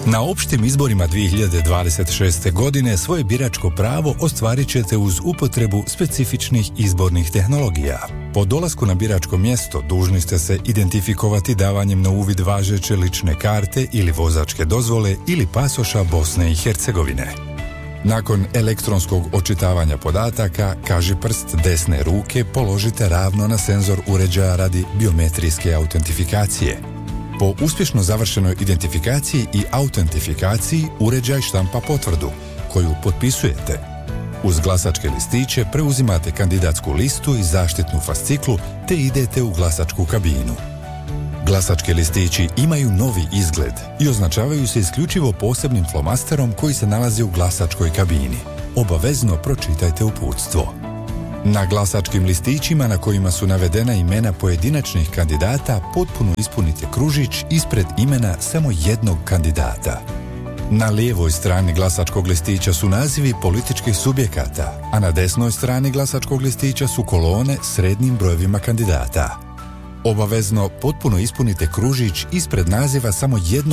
Na opštim izborima 2026. godine svoje biračko pravo ostvarit ćete uz upotrebu specifičnih izbornih tehnologija. Po dolasku na biračko mjesto dužni ste se identifikovati davanjem na uvid važeće lične karte ili vozačke dozvole ili pasoša Bosne i Hercegovine. Nakon elektronskog očitavanja podataka, kažiprst desne ruke položite ravno na senzor uređaja radi biometrijske autentifikacije. Po uspješno završenoj identifikaciji i autentifikaciji uređaj štampa potvrdu, koju potpisujete. Uz glasačke listiće preuzimate kandidatsku listu i zaštitnu fasciklu te idete u glasačku kabinu. Glasački listići imaju novi izgled i označavaju se isključivo posebnim flomasterom koji se nalazi u glasačkoj kabini. Obavezno pročitajte uputstvo. Na glasačkim listićima na kojima su navedena imena pojedinačnih kandidata potpuno ispunite kružić ispred imena samo jednog kandidata. Na lijevoj strani glasačkog listića su nazivi političkih subjekata, a na desnoj strani glasačkog listića su kolone s rednim brojevima kandidata. Obavezno potpuno ispunite kružić ispred naziva samo jednog